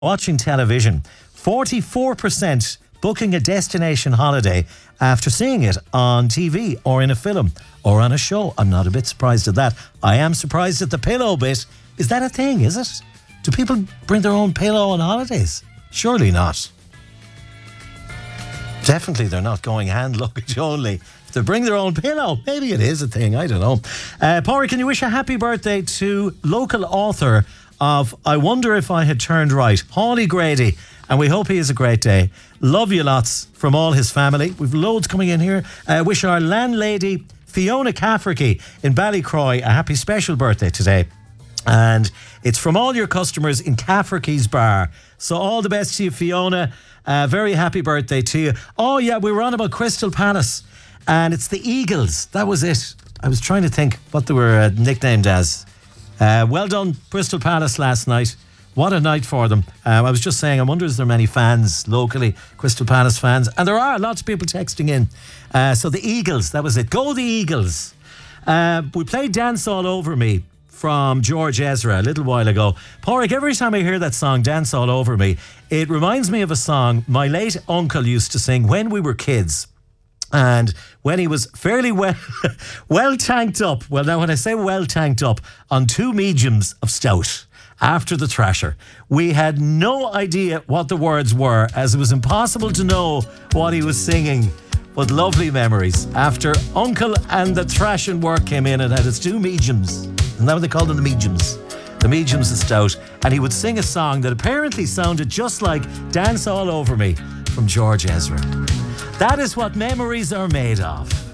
watching television. 44% booking a destination holiday after seeing it on TV or in a film or on a show. I'm not a bit surprised at that. I am surprised at the pillow bit. Is that a thing, is it? Do people bring their own pillow on holidays? Surely not. Definitely they're not going hand luggage only. If they bring their own pillow, maybe it is a thing, I don't know. Pádraig, can you wish a happy birthday to local author of I Wonder If I Had Turned Right, Hawley Grady, and we hope he has a great day. Love you lots from all his family. We've loads coming in here. Wish our landlady Fiona Cafferty in Ballycroy a happy special birthday today. And it's from all your customers in Cafferty's Bar. So all the best to you, Fiona. Very happy birthday to you. Oh yeah, we were on about Crystal Palace, and it's the Eagles. That was it. I was trying to think what they were nicknamed as. Well done, Crystal Palace last night. What a night for them. I was just saying, I wonder is there many fans locally, Crystal Palace fans? And there are lots of people texting in. So the Eagles, that was it. Go the Eagles. We played Dance All Over Me from George Ezra a little while ago. Pádraig, every time I hear that song, Dance All Over Me, it reminds me of a song my late uncle used to sing when we were kids. And when he was fairly well tanked up, well now when I say well tanked up, on 2 mediums of stout after the thrasher, we had no idea what the words were, as it was impossible to know what he was singing. But lovely memories after Uncle and the Thrashing Work came in and had its 2 mediums. Isn't that what they called them, the mediums? The mediums of stout. And he would sing a song that apparently sounded just like Dance All Over Me from George Ezra. That is what memories are made of.